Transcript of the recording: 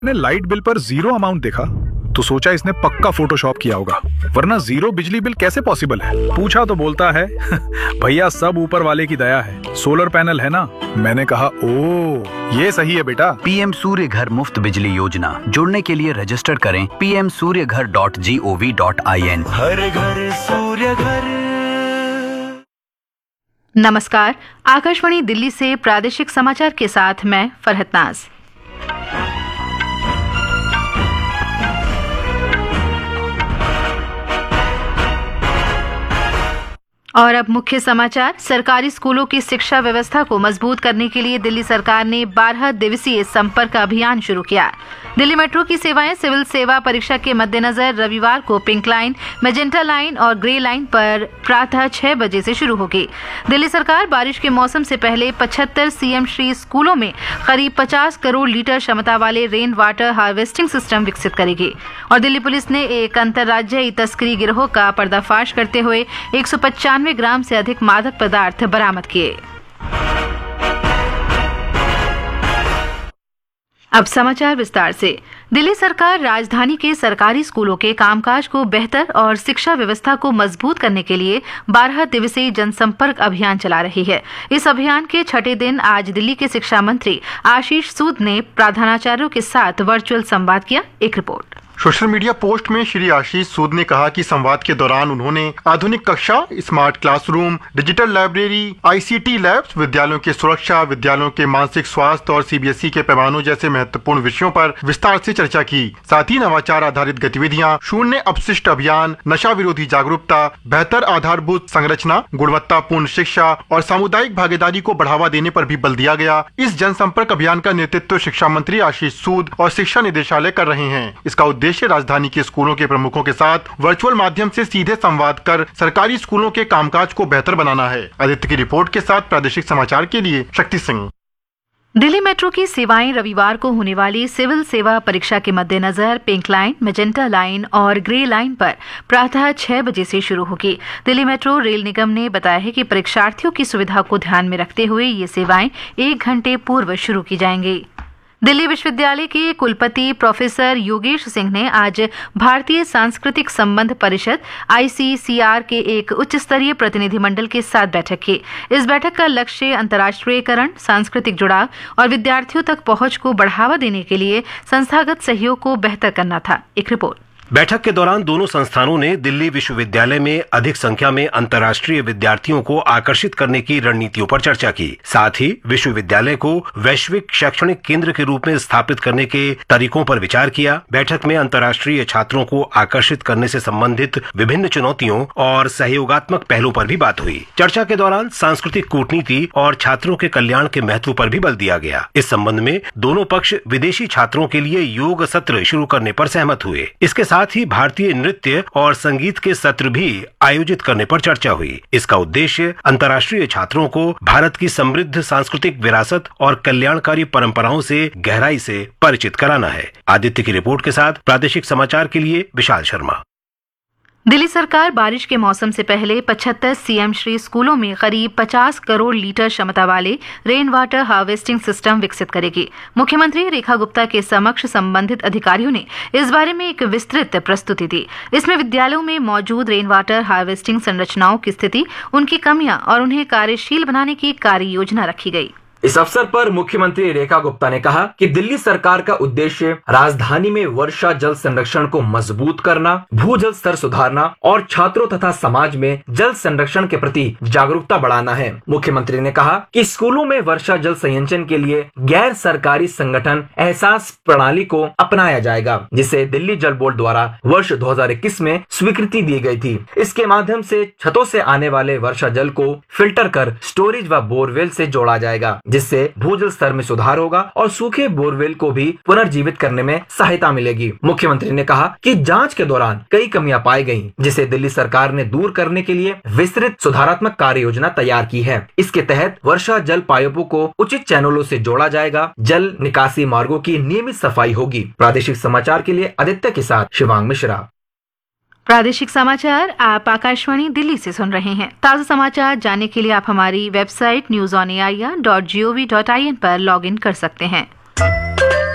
ने light bill पर 0 amount देखा तो सोचा इसने पक्का फोटोशॉप किया होगा, वरना 0 बिजली बिल कैसे पॉसिबल है। पूछा तो बोलता है भैया सब ऊपर वाले की दया है, सोलर पैनल है ना। मैंने कहा ओ ये सही है बेटा। पीएम सूर्य घर मुफ्त बिजली योजना, जुड़ने के लिए रजिस्टर करें pmsuryaghar.gov.in। हर घर सूर्य घर। नमस्कार, आकाशवाणी दिल्ली से प्रादेशिक समाचार के साथ मैं फरहत नाज। और अब मुख्य समाचार। सरकारी स्कूलों की शिक्षा व्यवस्था को मजबूत करने के लिए दिल्ली सरकार ने 12 दिवसीय संपर्क अभियान शुरू किया। दिल्ली मेट्रो की सेवाएं सिविल सेवा परीक्षा के मद्देनजर रविवार को पिंक लाइन, मैजेंटा लाइन और ग्रे लाइन पर प्रातः 6 बजे से शुरू होगी। दिल्ली सरकार बारिश के मौसम से पहले 75 सीएम श्री स्कूलों में करीब 50 करोड़ लीटर क्षमता वाले रेन वाटर हार्वेस्टिंग सिस्टम विकसित करेगी। और दिल्ली पुलिस ने एक अंतर्राज्यीय तस्करी गिरोह का पर्दाफाश करते हुए 195 ग्राम से अधिक मादक पदार्थ बरामद किए। अब समाचार विस्तार से। दिल्ली सरकार राजधानी के सरकारी स्कूलों के कामकाज को बेहतर और शिक्षा व्यवस्था को मजबूत करने के लिए 12 दिवसीय जनसंपर्क अभियान चला रही है। इस अभियान के छठे दिन आज दिल्ली के शिक्षा मंत्री आशीष सूद ने प्रधानाचार्यों के साथ वर्चुअल संवाद किया। एक रिपोर्ट। सोशल मीडिया पोस्ट में श्री आशीष सूद ने कहा कि संवाद के दौरान उन्होंने आधुनिक कक्षा, smart classroom, digital library, ICT labs, विद्यालयों की सुरक्षा, विद्यालयों के मानसिक स्वास्थ्य और सीबीएसई के पैमानों जैसे महत्वपूर्ण विषयों पर विस्तार से चर्चा की। साथ ही नवाचार आधारित गतिविधियां, शून्य अपशिष्ट अभियान, नशा विरोधी जागरूकता, बेहतर आधारभूत संरचना, गुणवत्तापूर्ण शिक्षा और सामुदायिक भागीदारी को बढ़ावा देने पर भी बल दिया गया। इस जनसंपर्क अभियान का नेतृत्व शिक्षा मंत्री आशीष सूद और शिक्षा निदेशालय कर रहे हैं। इसका उद्देश्य राजधानी के स्कूलों के प्रमुखों के साथ वर्चुअल माध्यम से सीधे संवाद कर सरकारी स्कूलों के कामकाज को बेहतर बनाना है। आदित्य की रिपोर्ट के साथ प्रादेशिक समाचार के लिए शक्ति सिंह। दिल्ली मेट्रो की सेवाएं रविवार को होने वाली सिविल सेवा परीक्षा के मद्देनजर पिंक लाइन, मैजेंटा लाइन और ग्रे लाइन पर प्रातः 6 बजे से शुरू होगी। दिल्ली मेट्रो रेल निगम ने बताया है कि परीक्षार्थियों की सुविधा को ध्यान में रखते हुए ये सेवाएं 1 घंटे पूर्व शुरू की जाएंगी। दिल्ली विश्वविद्यालय के कुलपति प्रोफेसर योगेश सिंह ने आज भारतीय सांस्कृतिक संबंध परिषद ICCR के एक उच्च स्तरीय प्रतिनिधिमंडल के साथ बैठक की। इस बैठक का लक्ष्य अंतर्राष्ट्रीयकरण, सांस्कृतिक जुड़ाव और विद्यार्थियों तक पहुंच को बढ़ावा देने के लिए संस्थागत सहयोग को बेहतर करना था। एक रिपोर्ट। बैठक के दौरान दोनों संस्थानों ने दिल्ली विश्वविद्यालय में अधिक संख्या में अंतर्राष्ट्रीय विद्यार्थियों को आकर्षित करने की रणनीतियों पर चर्चा की। साथ ही विश्वविद्यालय को वैश्विक शैक्षणिक केंद्र के रूप में स्थापित करने के तरीकों पर विचार किया। बैठक में अंतर्राष्ट्रीय छात्रों को आकर्षित करने से संबंधित विभिन्न चुनौतियों और सहयोगात्मक पहलों पर भी बात हुई। चर्चा के दौरान सांस्कृतिक कूटनीति और छात्रों के कल्याण के महत्व पर भी बल दिया गया। इस संबंध में दोनों पक्ष विदेशी छात्रों के लिए योग सत्र शुरू करने पर सहमत हुए। इसके साथ ही भारतीय नृत्य और संगीत के सत्र भी आयोजित करने पर चर्चा हुई। इसका उद्देश्य अंतर्राष्ट्रीय छात्रों को भारत की समृद्ध सांस्कृतिक विरासत और कल्याणकारी परंपराओं से गहराई से परिचित कराना है। आदित्य की रिपोर्ट के साथ प्रादेशिक समाचार के लिए विशाल शर्मा। दिल्ली सरकार बारिश के मौसम से पहले 75 सीएम श्री स्कूलों में करीब 50 करोड़ लीटर क्षमता वाले रेन वाटर हार्वेस्टिंग सिस्टम विकसित करेगी। मुख्यमंत्री रेखा गुप्ता के समक्ष संबंधित अधिकारियों ने इस बारे में एक विस्तृत प्रस्तुति दी। इसमें विद्यालयों में मौजूद रेन वाटर हार्वेस्टिंग संरचनाओं की स्थिति, उनकी कमियां और उन्हें कार्यशील बनाने की कार्य योजना रखी गई। इस अवसर पर मुख्यमंत्री रेखा गुप्ता ने कहा कि दिल्ली सरकार का उद्देश्य राजधानी में वर्षा जल संरक्षण को मजबूत करना, भूजल स्तर सुधारना और छात्रों तथा समाज में जल संरक्षण के प्रति जागरूकता बढ़ाना है। मुख्यमंत्री ने कहा कि स्कूलों में वर्षा जल संचयन के लिए गैर सरकारी संगठन एहसास प्रणाली को अपनाया जाएगा, जिसे दिल्ली जल बोर्ड द्वारा वर्ष 2021 में स्वीकृति दी गई थी। इसके माध्यम से छतों से आने वाले वर्षा जल को फिल्टर कर स्टोरेज व बोरवेल से जोड़ा जाएगा, जिससे भूजल स्तर में सुधार होगा और सूखे बोरवेल को भी पुनर्जीवित करने में सहायता मिलेगी। मुख्यमंत्री ने कहा कि जांच के दौरान कई कमियां पाई गईं, जिसे दिल्ली सरकार ने दूर करने के लिए विस्तृत सुधारात्मक कार्य योजना तैयार की है। इसके तहत वर्षा जल पाइपों को उचित चैनलों से जोड़ा जाएगा, जल निकासी मार्गों की नियमित सफाई होगी। प्रादेशिक समाचार के लिए आदित्य के साथ शिवांग मिश्रा। प्रादेशिक समाचार आप आकाशवाणी दिल्ली से सुन रहे हैं। ताज़ा समाचार जानने के लिए आप हमारी वेबसाइट newsonair.gov.in पर लॉगिन कर सकते हैं।